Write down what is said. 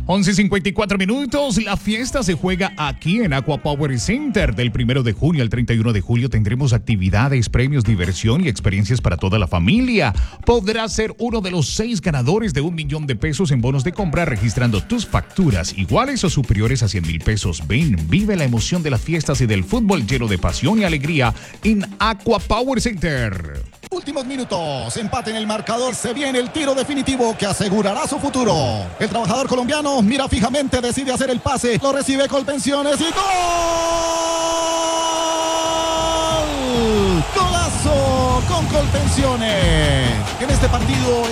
11:54 minutos. La fiesta se juega aquí en Aqua Power Center. Del 1 de junio al 31 de julio tendremos actividades, premios, diversión y experiencias para toda la familia. Podrás ser uno de los 6 ganadores de $1,000,000 en bonos de compra registrando tus facturas iguales o superiores a $100,000. Ven, vive la emoción de las fiestas y del fútbol lleno de pasión y alegría en Aqua Power Center. Últimos minutos, empate en el marcador, se viene el tiro definitivo que asegurará su futuro. El trabajador colombiano mira fijamente, decide hacer el pase, lo recibe Colpensiones y ¡gol! ¡Golazo con Colpensiones! En este partido